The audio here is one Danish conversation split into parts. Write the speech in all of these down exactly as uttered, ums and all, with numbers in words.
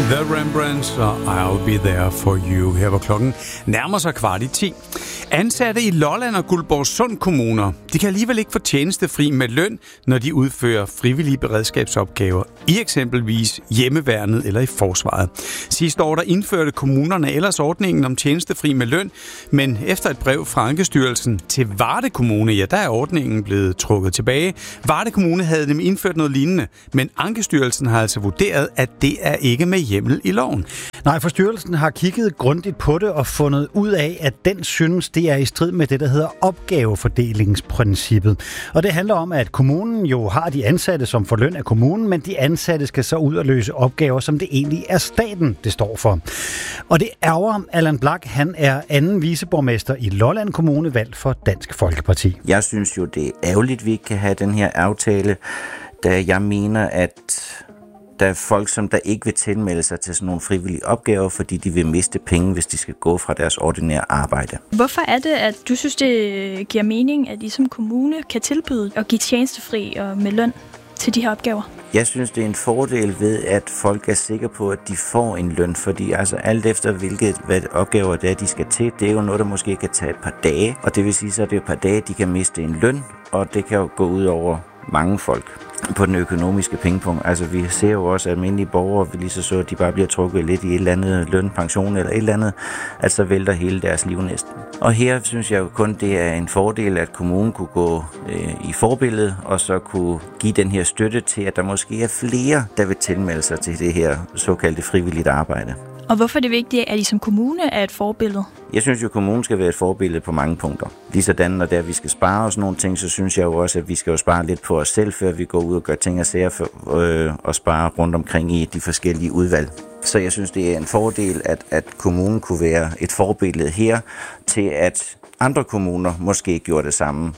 The Rembrandts og I'll Be There For You. Her var klokken nærmer sig kvart i ti. Ansatte i Lolland og Guldborgsund kommuner, de kan alligevel ikke få tjenestefri med løn, når de udfører frivillige beredskabsopgaver i eksempelvis hjemmeværnet eller i forsvaret. Sidste år der indførte kommunerne ellers ordningen om tjenestefri med løn, men efter et brev fra Ankestyrelsen til Varde Kommune, ja, der er ordningen blevet trukket tilbage. Varde Kommune havde nemlig indført noget lignende, men Ankestyrelsen har altså vurderet, at det er ikke med hjemmel i loven. Nej, for styrelsen har kigget grundigt på det og fundet ud af, at den synes, det er i strid med det, der hedder opgavefordelingsprincippet. Og det handler om, at kommunen jo har de ansatte, som får løn af kommunen, men de ansatte skal så ud og løse opgaver, som det egentlig er staten, det står for. Og det ærger Allan Blak, han er anden viceborgmester i Lolland Kommune, valgt for Dansk Folkeparti. Jeg synes jo, det er ærgerligt, vi ikke kan have den her aftale, da jeg mener, at der er folk, som der ikke vil tilmelde sig til sådan nogle frivillige opgaver, fordi de vil miste penge, hvis de skal gå fra deres ordinære arbejde. Hvorfor er det, at du synes, det giver mening, at I som kommune kan tilbyde at give tjenestefri og med løn til de her opgaver? Jeg synes, det er en fordel ved, at folk er sikre på, at de får en løn, fordi altså alt efter, hvilke hvad opgaver det er, de skal til, det er jo noget, der måske kan tage et par dage, og det vil sige, så er det et par dage, de kan miste en løn, og det kan jo gå ud over mange folk på den økonomiske pengepunkt. Altså vi ser jo også, at almindelige borgere lige så så, at de bare bliver trukket lidt i et eller andet løn, pension eller et eller andet, at så vælter hele deres liv næsten. Og her synes jeg jo kun, det er en fordel, at kommunen kunne gå øh, i forbillede, og så kunne give den her støtte til, at der måske er flere, der vil tilmelde sig til det her såkaldte frivilligt arbejde. Og hvorfor er det vigtigt, at I som kommune er et forbillede? Jeg synes jo, at kommunen skal være et forbillede på mange punkter. Ligesådan, når der vi skal spare os nogle ting, så synes jeg jo også, at vi skal jo spare lidt på os selv, før vi går ud og gør ting og sager for, øh, og spare rundt omkring i de forskellige udvalg. Så jeg synes, det er en fordel, at, at kommunen kunne være et forbillede her, til at andre kommuner måske gjorde det samme.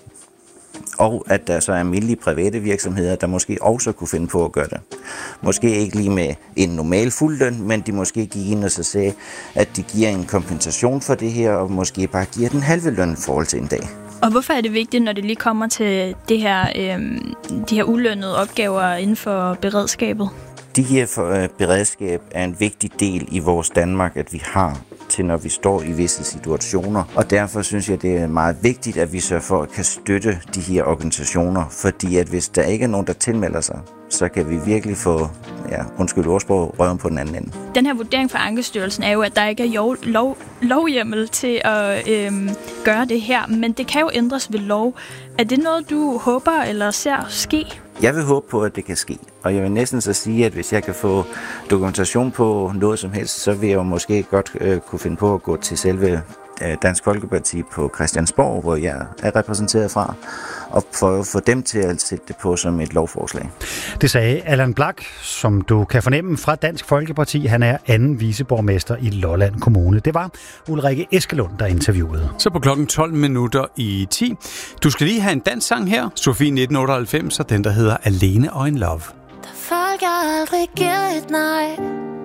Og at der så er almindelige private virksomheder, der måske også kunne finde på at gøre det. Måske ikke lige med en normal fuldløn, men de måske gik ind og så sagde, at de giver en kompensation for det her, og måske bare giver den halve løn i forhold til en dag. Og hvorfor er det vigtigt, når det lige kommer til det her, øh, de her ulønnede opgaver inden for beredskabet? De her for, øh, beredskab er en vigtig del i vores Danmark, at vi har til, når vi står i visse situationer. Og derfor synes jeg, det er meget vigtigt, at vi sørger for at kan støtte de her organisationer, fordi at hvis der ikke er nogen, der tilmelder sig, så kan vi virkelig få, ja, undskyld ordsprog, røven på den anden ende. Den her vurdering fra Ankestyrelsen er jo, at der ikke er lov, lov, lovhjemmel til at øhm, gøre det her, men det kan jo ændres ved lov. Er det noget, du håber eller ser ske? Jeg vil håbe på, at det kan ske. Og jeg vil næsten så sige, at hvis jeg kan få dokumentation på noget som helst, så vil jeg jo måske godt øh, kunne finde på at gå til selve øh, Dansk Folkeparti på Christiansborg, hvor jeg er repræsenteret fra, og for at få dem til at sætte det på som et lovforslag. Det sagde Allan Blak, som du kan fornemme fra Dansk Folkeparti. Han er anden viceborgmester i Lolland Kommune. Det var Ulrikke Eskelund, der interviewede. Så på klokken tolv minutter i ti. Du skal lige have en danssang her. Sofie nitten otteoghalvfems og den, der hedder Alene og in Love. Der folk aldrig giver et nej.